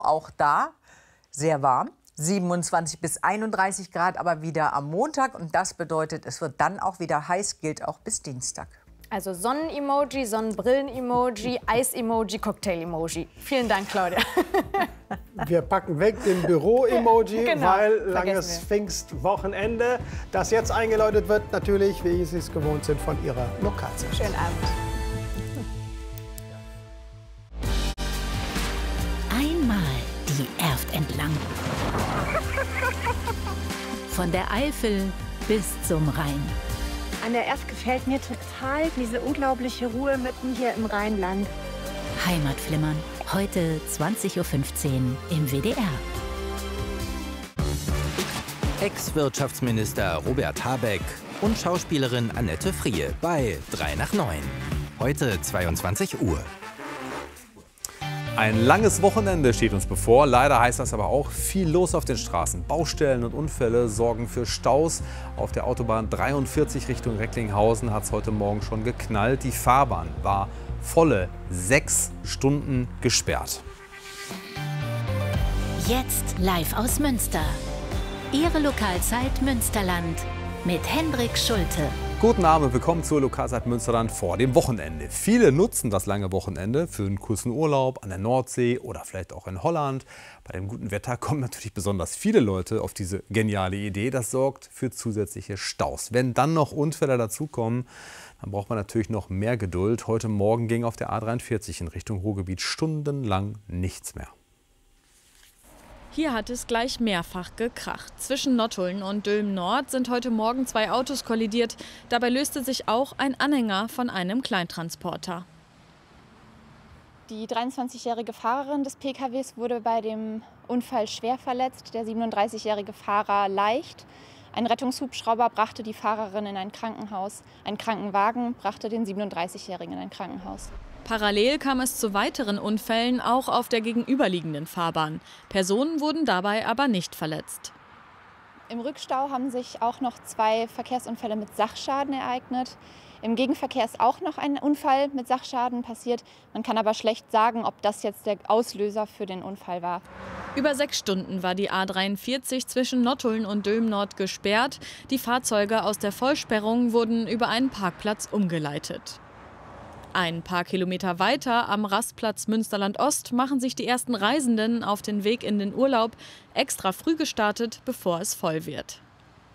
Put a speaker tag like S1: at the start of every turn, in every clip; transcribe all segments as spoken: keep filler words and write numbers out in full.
S1: Auch da sehr warm, siebenundzwanzig bis einunddreißig Grad, aber wieder am Montag. Und das bedeutet, es wird dann auch wieder heiß, gilt auch bis Dienstag.
S2: Also Sonnen-Emoji, Sonnenbrillen-Emoji, Eis-Emoji, Cocktail-Emoji. Vielen Dank, Claudia.
S3: Wir packen weg den Büro-Emoji,
S2: Genau,
S3: weil langes Pfingstwochenende, das jetzt eingeläutet wird, natürlich, wie Sie es gewohnt sind von Ihrer Lokalzeit.
S2: Schönen Abend.
S4: Einmal die Erft entlang. Von der Eifel bis zum Rhein.
S5: An der Erft gefällt mir total diese unglaubliche Ruhe mitten hier im Rheinland.
S4: Heimatflimmern, heute zwanzig Uhr fünfzehn im W D R.
S6: Ex-Wirtschaftsminister Robert Habeck und Schauspielerin Annette Frier bei drei nach neun. Heute zweiundzwanzig Uhr.
S7: Ein langes Wochenende steht uns bevor. Leider heißt das aber auch viel los auf den Straßen. Baustellen und Unfälle sorgen für Staus. Auf der Autobahn dreiundvierzig Richtung Recklinghausen hat es heute Morgen schon geknallt. Die Fahrbahn war volle sechs Stunden gesperrt.
S4: Jetzt live aus Münster. Ihre Lokalzeit Münsterland mit Hendrik Schulte.
S7: Guten Abend, willkommen zur Lokalzeit Münsterland vor dem Wochenende. Viele nutzen das lange Wochenende für einen kurzen Urlaub an der Nordsee oder vielleicht auch in Holland. Bei dem guten Wetter kommen natürlich besonders viele Leute auf diese geniale Idee. Das sorgt für zusätzliche Staus. Wenn dann noch Unfälle dazukommen, dann braucht man natürlich noch mehr Geduld. Heute Morgen ging auf der A dreiundvierzig in Richtung Ruhrgebiet stundenlang nichts mehr.
S8: Hier hat es gleich mehrfach gekracht. Zwischen Nottuln und Dülmen-Nord sind heute Morgen zwei Autos kollidiert. Dabei löste sich auch ein Anhänger von einem Kleintransporter.
S9: Die dreiundzwanzigjährige Fahrerin des P K Ws wurde bei dem Unfall schwer verletzt, der siebenunddreißigjährige Fahrer leicht. Ein Rettungshubschrauber brachte die Fahrerin in ein Krankenhaus. Ein Krankenwagen brachte den siebenunddreißigjährigen in ein Krankenhaus.
S8: Parallel kam es zu weiteren Unfällen, auch auf der gegenüberliegenden Fahrbahn. Personen wurden dabei aber nicht verletzt.
S9: Im Rückstau haben sich auch noch zwei Verkehrsunfälle mit Sachschaden ereignet. Im Gegenverkehr ist auch noch ein Unfall mit Sachschaden passiert. Man kann aber schlecht sagen, ob das jetzt der Auslöser für den Unfall war.
S8: Über sechs Stunden war die A dreiundvierzig zwischen Nottuln und Dülmen-Nord gesperrt. Die Fahrzeuge aus der Vollsperrung wurden über einen Parkplatz umgeleitet. Ein paar Kilometer weiter am Rastplatz Münsterland-Ost machen sich die ersten Reisenden auf den Weg in den Urlaub, extra früh gestartet, bevor es voll wird.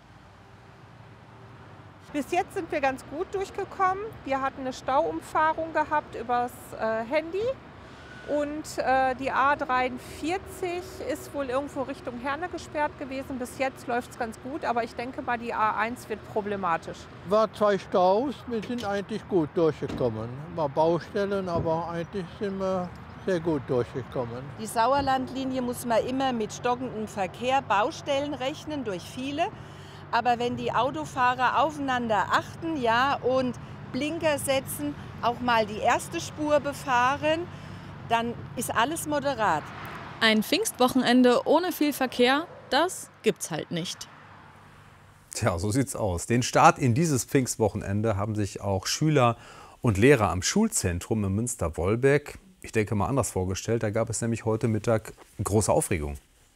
S10: Bis jetzt sind wir ganz gut durchgekommen. Wir hatten eine Stauumfahrung gehabt übers äh, Handy. Und äh, die A dreiundvierzig ist wohl irgendwo Richtung Herne gesperrt gewesen. Bis jetzt läuft es ganz gut, aber ich denke mal, die A eins wird problematisch.
S11: War zwei Staus, wir sind eigentlich gut durchgekommen. War Baustellen, aber eigentlich sind wir sehr gut durchgekommen.
S12: Die Sauerlandlinie muss man immer mit stockendem Verkehr, Baustellen rechnen, durch viele. Aber wenn die Autofahrer aufeinander achten, ja, und Blinker setzen, auch mal die erste Spur befahren, dann ist alles moderat.
S8: Ein Pfingstwochenende ohne viel Verkehr, das gibt's halt nicht.
S7: Tja, so sieht's aus. Den Start in dieses Pfingstwochenende haben sich auch Schüler und Lehrer am Schulzentrum in Münster-Wolbeck, ich denke mal, anders vorgestellt. Da gab es nämlich heute Mittag große Aufregung.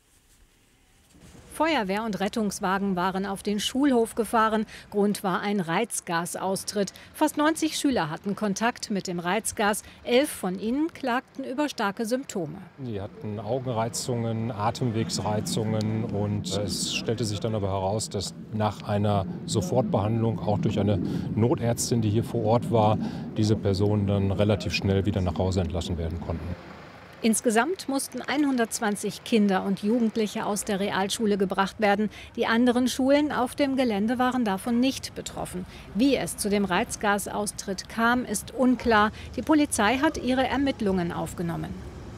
S13: Feuerwehr und Rettungswagen waren auf den Schulhof gefahren. Grund war ein Reizgasaustritt. Fast neunzig Schüler hatten Kontakt mit dem Reizgas. Elf von ihnen klagten über starke Symptome.
S14: Die hatten Augenreizungen, Atemwegsreizungen und es stellte sich dann aber heraus, dass nach einer Sofortbehandlung, auch durch eine Notärztin, die hier vor Ort war, diese Personen dann relativ schnell wieder nach Hause entlassen werden konnten.
S13: Insgesamt mussten hundertzwanzig Kinder und Jugendliche aus der Realschule gebracht werden. Die anderen Schulen auf dem Gelände waren davon nicht betroffen. Wie es zu dem Reizgasaustritt kam, ist unklar. Die Polizei hat ihre Ermittlungen aufgenommen.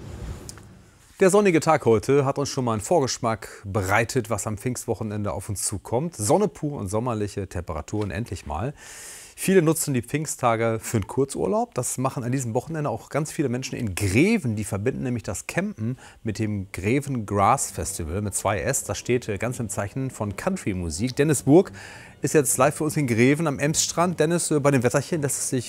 S7: Der sonnige Tag heute hat uns schon mal einen Vorgeschmack bereitet, was am Pfingstwochenende auf uns zukommt. Sonne pur und sommerliche Temperaturen endlich mal. Viele nutzen die Pfingsttage für einen Kurzurlaub. Das machen an diesem Wochenende auch ganz viele Menschen in Greven. Die verbinden nämlich das Campen mit dem Greven Grass Festival mit zwei S. Das steht ganz im Zeichen von Country-Musik. Dennis Burg ist jetzt live für uns in Greven am Emsstrand. Dennis, bei dem Wetterchen lässt es sich